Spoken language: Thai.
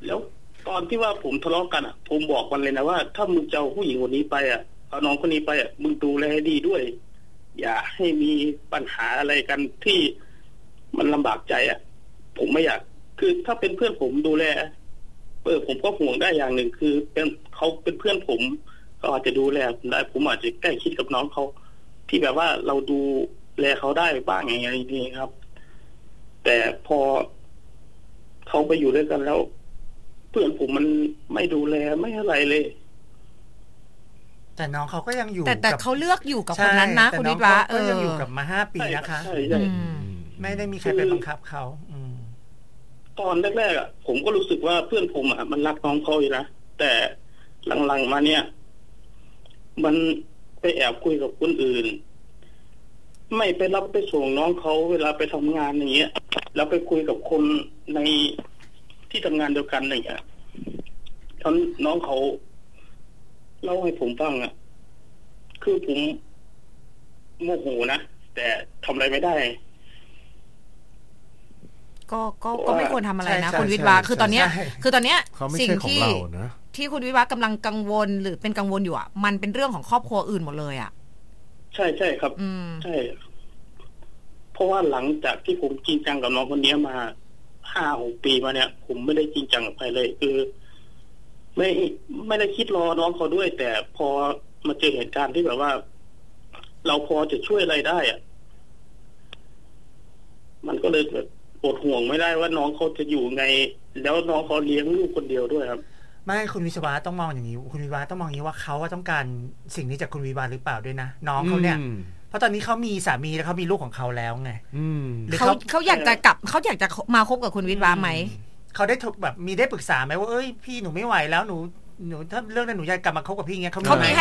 แล้วตอนที่ว่าผมทะเลาะกันอ่ะผมบอกมันเลยนะว่าถ้ามึงจะเอาผู้หญิงคนนี้ไปอ่ะเอาน้องคนนี้ไปอ่ะมึงดูแลให้ดีด้วยอย่าให้มีปัญหาอะไรกันที่มันลำบากใจอ่ะผมไม่อยากคือถ้าเป็นเพื่อนผมดูแลผมก็ห่วงได้อย่างหนึ่งคือเขาเป็นเพื่อนผมเขาอาจจะดูแลผมได้ผมอาจจะใกล้ชิดกับน้องเขาที่แบบว่าเราดูแลเขาได้บ้างอย่างนี้ครับแต่พอเขาไปอยู่ด้วยกันแล้วเพื่อนผมมันไม่ดูแลไม่อะไรเลยแต่น้องเขาก็ยังอยู่แต่เขาเลือกอยู่กับคนนั้นนะคุณวิทย์วะก็ยังอยู่กับมา5 ปีนะคะไม่ได้มีใครไปบังคับเขาตอนแรกๆอ่ะผมก็รู้สึกว่าเพื่อนผมอ่ะมันรักน้องเขาอยู่นะแต่หลังๆมาเนี่ยมันไปแอบคุยกับคนอื่นไม่ไปรับไปส่งน้องเขาเวลาไปทำงานอย่างเงี้ยแล้วไปคุยกับคนในที่ทำงานเดียวกันอย่างเงี้ยตอนน้องเขาเล่าให้ผมฟังอ่ะคือผมโมโหนะแต่ทำอะไรไม่ได้ก็ไม่ควรทำอะไรนะคุณวิทย์วะคือตอนเนี้ยสิ่งที่คุณวิทย์วะกำลังกังวลหรือเป็นกังวลอยู่อ่ะมันเป็นเรื่องของครอบครัวอื่นหมดเลยอ่ะใช่ครับใช่เพราะว่าหลังจากที่ผมจริงจังกับน้องคนนี้มา5-6 ปีมาเนี่ยผมไม่ได้จริงจังกับใครเลยคือไม่ได้คิดรอน้องเขาด้วยแต่พอมาเจอเหตุการณ์ที่แบบว่าเราพอจะช่วยอะไรได้อ่ะมันก็เลยแบบปวดห่วงไม่ได้ว่าน้องเขาจะอยู่ไงแล้วน้องเขาเลี้ยงลูกคนเดียวด้วยครับไม่คุณวิศวะต้องมองอย่างนี้คุณวิศวะต้องมองอย่างนี้ว่าเขาต้องการสิ่งนี้จากคุณวิศวะหรือเปล่าด้วยนะน้องเขาเนี่ยเพราะตอนนี้เขามีสามีแล้วเขามีลูกของเขาแล้วไงเขาอยากจะกลับเขาอยากจะมาคบกับคุณวิศวะไหมเขาได้แบบมีได้ปรึกษาไหมว่าเอ้ยพี่หนูไม่ไหวแล้วหนูถ้าเรื่องนั้นหนูอยากกลับมาคบกับพี่เงี้ยเขามี